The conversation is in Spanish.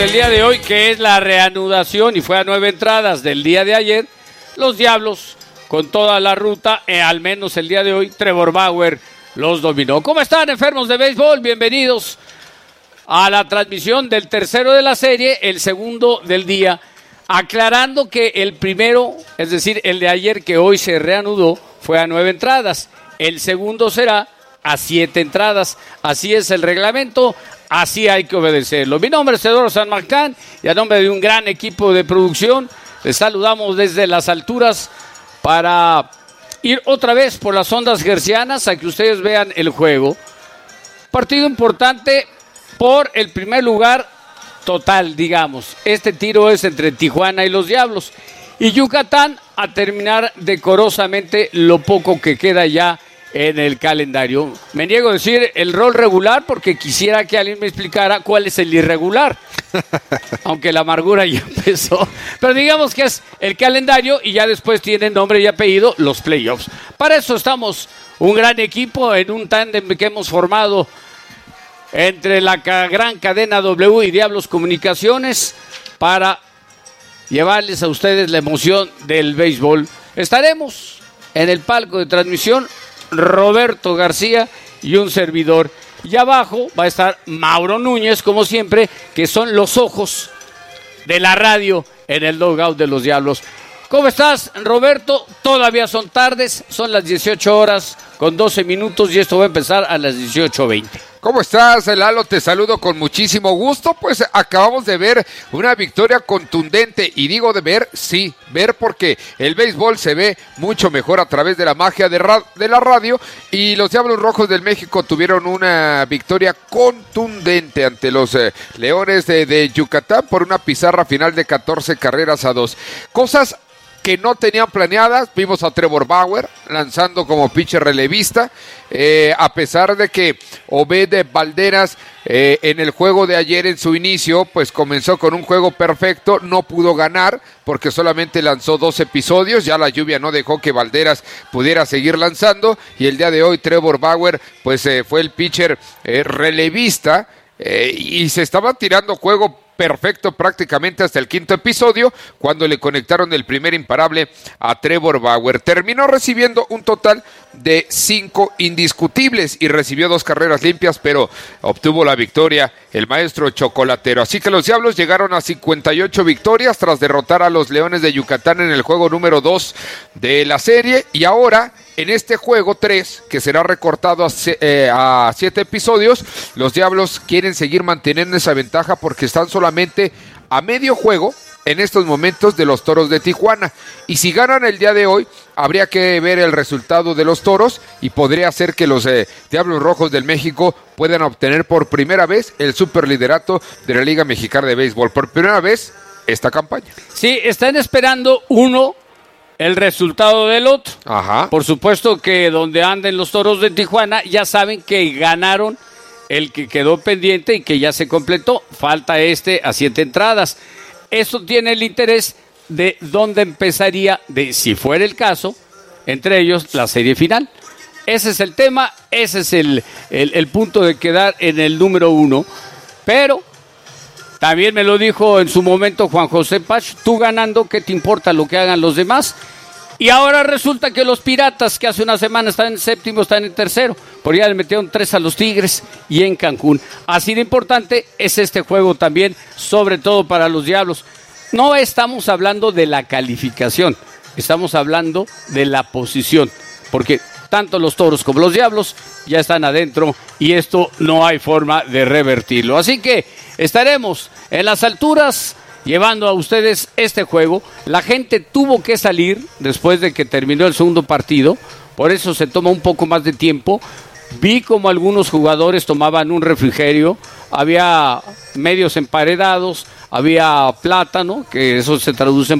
del día de hoy, que es la reanudación, y fue a 9 entradas del día de ayer, los Diablos, con toda la ruta, al menos el día de hoy, Trevor Bauer los dominó. ¿Cómo están, enfermos de béisbol? Bienvenidos a la transmisión del tercero de la serie, el segundo del día, aclarando que el primero, es decir, el de ayer que hoy se reanudó, fue a 9 entradas. El segundo será a 7 entradas. Así es el reglamento, así hay que obedecerlo. Mi nombre es Eduardo San Marcán y a nombre de un gran equipo de producción, les saludamos desde las alturas para ir otra vez por las ondas hercianas a que ustedes vean el juego. Partido importante por el primer lugar total, digamos. Este tiro es entre Tijuana y los Diablos. Y Yucatán a terminar decorosamente lo poco que queda ya en el calendario. Me niego a decir el rol regular porque quisiera que alguien me explicara cuál es el irregular. Aunque la amargura ya empezó. Pero digamos que es el calendario y ya después tiene nombre y apellido los playoffs. Para eso estamos un gran equipo en un tándem que hemos formado entre la gran cadena W y Diablos Comunicaciones para llevarles a ustedes la emoción del béisbol. Estaremos en el palco de transmisión Roberto García y un servidor. Y abajo va a estar Mauro Núñez, como siempre, que son los ojos de la radio en el dugout de los Diablos. ¿Cómo estás, Roberto? Todavía son tardes, son las 18 horas con 12 minutos y esto va a empezar a las 18:20. ¿Cómo estás, Lalo? Te saludo con muchísimo gusto. Pues acabamos de ver una victoria contundente. Y digo de ver, sí, ver porque el béisbol se ve mucho mejor a través de la magia de la radio. Y los Diablos Rojos del México tuvieron una victoria contundente ante los Leones de Yucatán por una pizarra final de 14-2. Cosas que no tenían planeadas. Vimos a Trevor Bauer lanzando como pitcher relevista, a pesar de que Obed Valderas en el juego de ayer en su inicio pues comenzó con un juego perfecto, no pudo ganar porque solamente lanzó 2 episodios, ya la lluvia no dejó que Valderas pudiera seguir lanzando y el día de hoy Trevor Bauer pues fue el pitcher relevista y se estaba tirando juego perfecto prácticamente hasta el 5º episodio cuando le conectaron el primer imparable a Trevor Bauer. Terminó recibiendo un total de 5 indiscutibles y recibió 2 carreras limpias, pero obtuvo la victoria el maestro chocolatero. Así que los Diablos llegaron a 58 victorias tras derrotar a los Leones de Yucatán en el juego número 2 de la serie y ahora en este juego 3, que será recortado a 7 episodios, los Diablos quieren seguir manteniendo esa ventaja porque están solamente a medio juego en estos momentos de los Toros de Tijuana. Y si ganan el día de hoy, habría que ver el resultado de los Toros y podría ser que los Diablos Rojos del México puedan obtener por primera vez el superliderato de la Liga Mexicana de Béisbol. Por primera vez esta campaña. Sí, están esperando el resultado del otro. Ajá. Por supuesto que donde anden los Toros de Tijuana ya saben que ganaron el que quedó pendiente y que ya se completó. Falta a 7 entradas. Eso tiene el interés de dónde empezaría, si fuera el caso, entre ellos la serie final. Ese es el tema, ese es el punto de quedar en el número 1. Pero también me lo dijo en su momento Juan José Pach, tú ganando, ¿qué te importa lo que hagan los demás? Y ahora resulta que los Piratas, que hace una semana están en 7º, están en 3º, por ya le metieron 3 a los Tigres y en Cancún. Así de importante es este juego también, sobre todo para los Diablos. No estamos hablando de la calificación, estamos hablando de la posición, porque tanto los Toros como los Diablos ya están adentro y esto no hay forma de revertirlo. Así que estaremos en las alturas llevando a ustedes este juego. La gente tuvo que salir después de que terminó el segundo partido, por eso se toma un poco más de tiempo. Vi como algunos jugadores tomaban un refrigerio, había medios emparedados, había plátano, que eso se traduce en